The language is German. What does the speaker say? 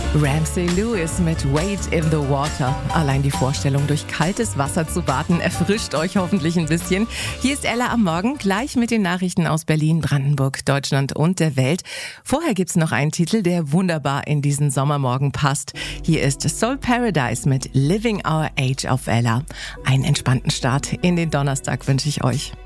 Ramsey Lewis mit Wade in the Water. Allein die Vorstellung, durch kaltes Wasser zu baden, erfrischt euch hoffentlich ein bisschen. Hier ist Ella am Morgen, gleich mit den Nachrichten aus Berlin, Brandenburg, Deutschland und der Welt. Vorher gibt's noch einen Titel, der wunderbar in diesen Sommermorgen passt. Hier ist Soul Paradise mit Living Our Age auf Ella. Einen entspannten Start in den Donnerstag wünsche ich euch.